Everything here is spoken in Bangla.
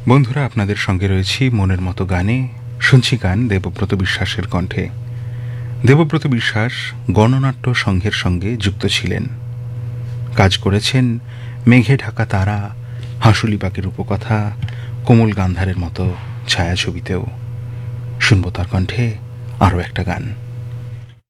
বন্ধুরা, আপনাদের সঙ্গে রয়েছি মনের মতো গানে। শুনছি গান দেবব্রত বিশ্বাসের কণ্ঠে। দেবব্রত বিশ্বাস গণনাট্য সংঘের সঙ্গে যুক্ত ছিলেন। কাজ করেছেন মেঘে ঢাকা তারা, হাঁসুলি পাখির উপকথা, কোমল গান্ধারের মতো ছায়াছবিতেও। শুনব তার কণ্ঠে আরও একটা গান।